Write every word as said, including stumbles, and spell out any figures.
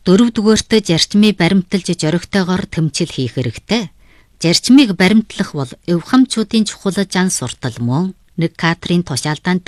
Дөрөвдүгээрт зарчмыг баримталж зоригтойгоор тэмцэл хийх хэрэгтэй. Зарчмыг баримтлах бол эвхамчуудын чухал зан суртал мөн. Нэг Катрийн тушаалдаанд